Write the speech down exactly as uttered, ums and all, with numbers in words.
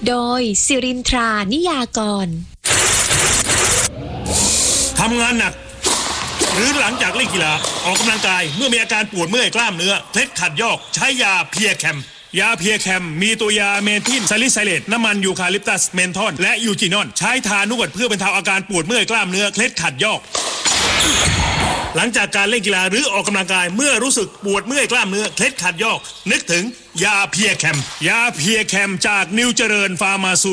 โดยสิรินทรานิยากรทำงานหนักหรือหลังจากเล่นกีฬาออกกำลังกายเมื่อมีอาการปวดเมื่อยกล้ามเนื้อเคล็ดขัดยอกใช้ยาเพียแคมยาเพียแคมมีตัวยาเมทิลซาลิไซเลตน้ำมันยูคาลิปตัสเมนทอลและยูจินอนใช้ทานวดเพื่อบรรเทาอาการปวดเมื่อยกล้ามเนื้อเคล็ดขัดยอกหลังจากการเล่นกีฬาหรือออกกำลังกายเมื่อรู้สึกปวดเมื่อยกล้ามเนื้อเคล็ดขัดยอกนึกถึงยาเพียแคมยาเพียแคมจากนิวเจริญฟาร์มาซู